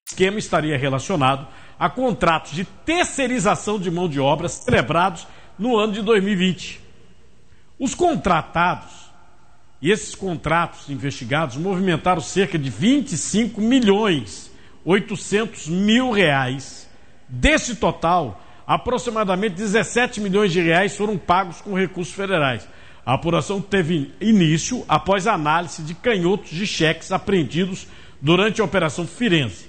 esquema estaria relacionado a contratos de terceirização de mão de obra celebrados no ano de 2020. Os contratados e esses contratos investigados movimentaram cerca de 25.800.000 reais. Desse total, aproximadamente 17 milhões de reais foram pagos com recursos federais. A apuração teve início após a análise de canhotos de cheques apreendidos durante a Operação Firenze.